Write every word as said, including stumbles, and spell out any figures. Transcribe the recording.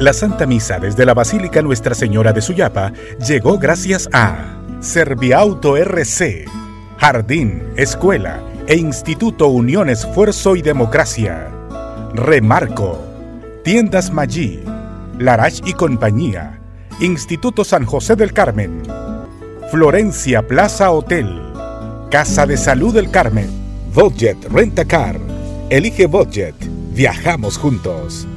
La Santa Misa desde la Basílica Nuestra Señora de Suyapa llegó gracias a Serviauto R C, Jardín, Escuela e Instituto Unión Esfuerzo y Democracia. Remarco, Tiendas Maggi, Larach y Compañía, Instituto San José del Carmen, Florencia Plaza Hotel, Casa de Salud del Carmen, Budget Rent-A-Car. Elige Budget, viajamos juntos.